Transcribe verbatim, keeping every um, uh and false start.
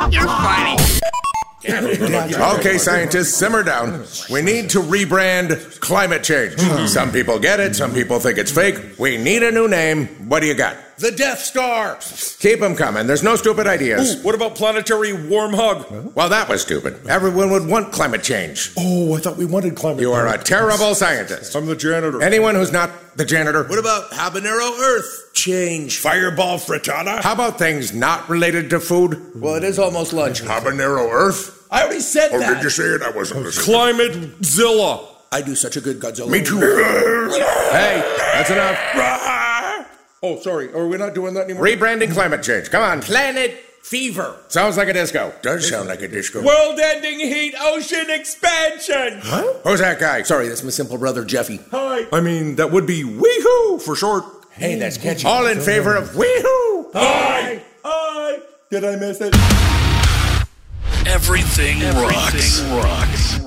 You're funny. Okay, scientists, simmer down. We need to rebrand climate change. Some people get it, some people think it's fake. We need a new name. What do you got? The Death Star. Keep them coming. There's no stupid ideas. Ooh, what about planetary warm hug? Well, that was stupid. Everyone would want climate change. Oh, I thought we wanted climate You are a terrible scientist. I'm the janitor. Anyone who's not the janitor. What about habanero Earth change? Fireball frittata? How about things not related to food? Well, it is almost lunch. Habanero Earth? I already said Oh, that. did you say it? I wasn't listening. Climate-zilla. I do such a good Godzilla. Me too. Hey, that's enough. Oh, sorry. Are we not doing that anymore? Rebranding climate change. Come on. Planet Fever. Sounds like a disco. Does sound like a disco. World-ending heat ocean expansion. Huh? Who's that guy? Sorry, that's my simple brother, Jeffy. Hi. I mean, that would be weehoo for short. Hey, that's catchy. All in favor of weehoo. Hi. Hi. Did I miss it? Everything, Everything rocks. rocks.